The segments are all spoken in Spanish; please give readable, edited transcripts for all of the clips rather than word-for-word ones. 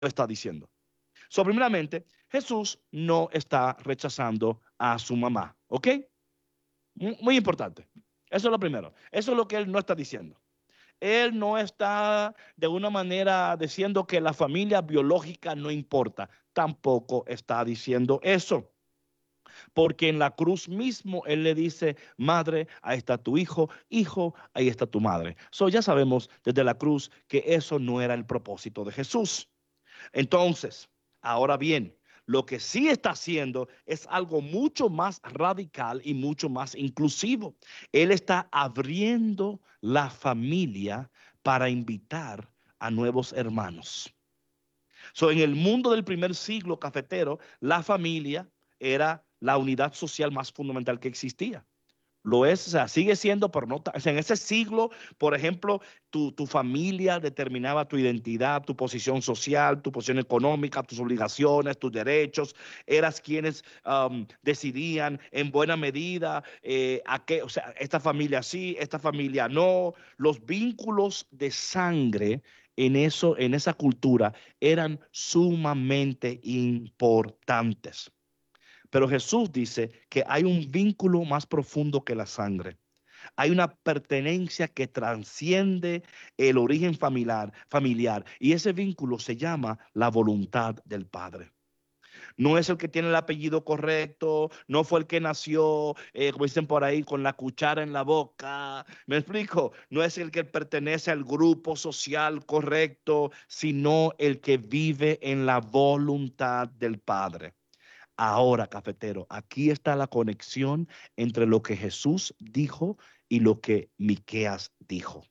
está diciendo. So, primeramente, Jesús no está rechazando a su mamá, ¿ok? Muy importante. Eso es lo primero. Eso es lo que él no está diciendo. Él no está de una manera diciendo que la familia biológica no importa. Tampoco está diciendo eso. Porque en la cruz mismo él le dice, madre, ahí está tu hijo, hijo, ahí está tu madre. So ya sabemos desde la cruz que eso no era el propósito de Jesús. Entonces, ahora bien, lo que sí está haciendo es algo mucho más radical y mucho más inclusivo. Él está abriendo la familia para invitar a nuevos hermanos. So, en el mundo del primer siglo cafetero, la familia era la unidad social más fundamental que existía. Lo es, o sea, sigue siendo, pero no, o sea, en ese siglo, por ejemplo, tu familia determinaba tu identidad, tu posición social, tu posición económica, tus obligaciones, tus derechos. Eras quienes decidían en buena medida a qué, o sea, esta familia sí, esta familia no. Los vínculos de sangre en esa cultura eran sumamente importantes. Pero Jesús dice que hay un vínculo más profundo que la sangre. Hay una pertenencia que trasciende el origen familiar y ese vínculo se llama la voluntad del Padre. No es el que tiene el apellido correcto, no fue el que nació, como dicen por ahí, con la cuchara en la boca. ¿Me explico? No es el que pertenece al grupo social correcto, sino el que vive en la voluntad del Padre. Ahora, cafetero, aquí está la conexión entre lo que Jesús dijo y lo que Miqueas dijo.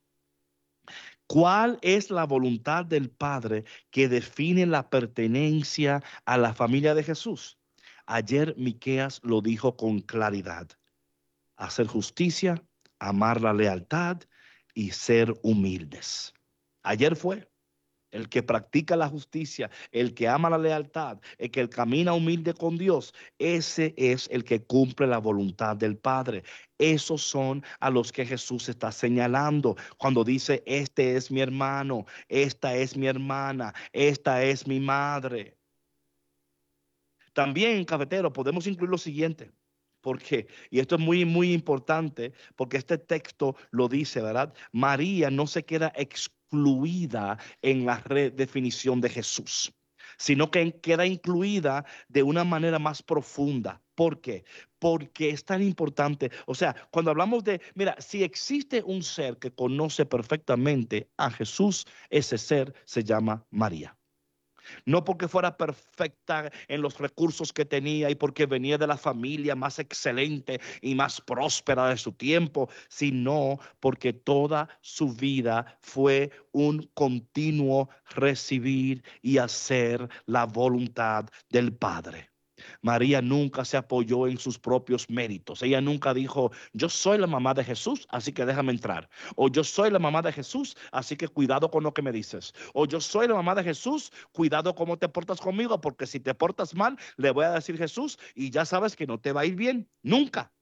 ¿Cuál es la voluntad del Padre que define la pertenencia a la familia de Jesús? Ayer Miqueas lo dijo con claridad: hacer justicia, amar la lealtad y ser humildes. Ayer fue. El que practica la justicia, el que ama la lealtad, el que camina humilde con Dios, ese es el que cumple la voluntad del Padre. Esos son a los que Jesús está señalando cuando dice, este es mi hermano, esta es mi hermana, esta es mi madre. También, cafetero, podemos incluir lo siguiente. Porque, y esto es muy, muy importante, porque este texto lo dice, ¿verdad? María no se queda excluida en la redefinición de Jesús, sino que queda incluida de una manera más profunda. ¿Por qué? Porque es tan importante. O sea, cuando hablamos de, mira, si existe un ser que conoce perfectamente a Jesús, ese ser se llama María. No porque fuera perfecta en los recursos que tenía y porque venía de la familia más excelente y más próspera de su tiempo, sino porque toda su vida fue un continuo recibir y hacer la voluntad del Padre. María nunca se apoyó en sus propios méritos. Ella nunca dijo, yo soy la mamá de Jesús, así que déjame entrar. O yo soy la mamá de Jesús, así que cuidado con lo que me dices. O yo soy la mamá de Jesús, cuidado cómo te portas conmigo, porque si te portas mal, le voy a decir Jesús y ya sabes que no te va a ir bien. Nunca.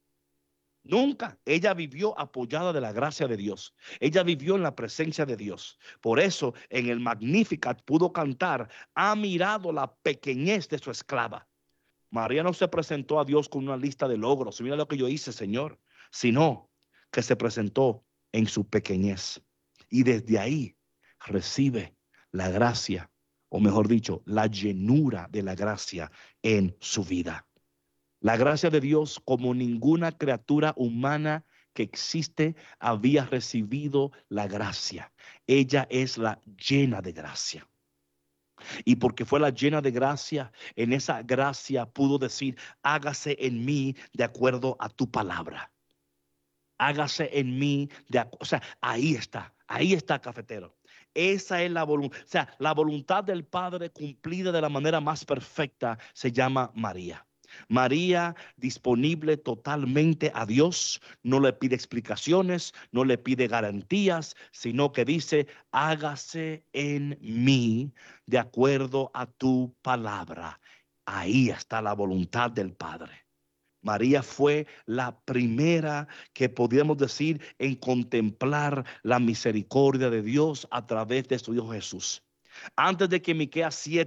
Nunca. Ella vivió apoyada de la gracia de Dios. Ella vivió en la presencia de Dios. Por eso en el Magnificat pudo cantar, ha mirado la pequeñez de su esclava. María no se presentó a Dios con una lista de logros. Mira lo que yo hice, Señor. Sino que se presentó en su pequeñez. Y desde ahí recibe la gracia, o mejor dicho, la llenura de la gracia en su vida. La gracia de Dios, como ninguna criatura humana que existe, había recibido la gracia. Ella es la llena de gracia. Y porque fue la llena de gracia, en esa gracia pudo decir, hágase en mí de acuerdo a tu palabra. Hágase en mí o sea, ahí está, cafetero. Esa es la voluntad, o sea, la voluntad del Padre cumplida de la manera más perfecta se llama María. María disponible totalmente a Dios, no le pide explicaciones, no le pide garantías, sino que dice, hágase en mí de acuerdo a tu palabra. Ahí está la voluntad del Padre. María fue la primera que podríamos decir en contemplar la misericordia de Dios a través de su Hijo Jesús. Antes de que Miqueas 7